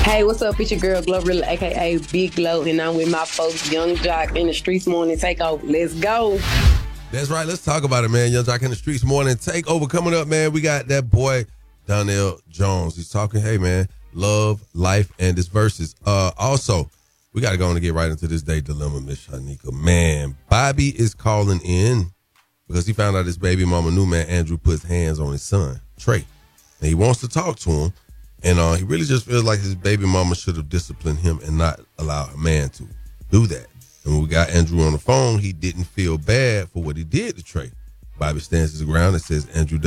Hey, what's up? It's your girl Glorilla, aka Big Glow, and I'm with my folks, Young Jock in the Streets Morning Takeover. Let's go. That's right. Let's talk about it, man. Young Jock in the Streets Morning Takeover coming up, man. We got that boy Donnell Jones. He's talking, hey man, love, life, and his verses. Also, we got to go on and get right into this day dilemma, Miss Shanika. Man, Bobby is calling in because he found out his baby mama new man Andrew puts hands on his son Trey, and he wants to talk to him. And he really just feels like his baby mama should have disciplined him and not allow a man to do that. And when we got Andrew on the phone, he didn't feel bad for what he did to Trey. Bobby stands his ground and says Andrew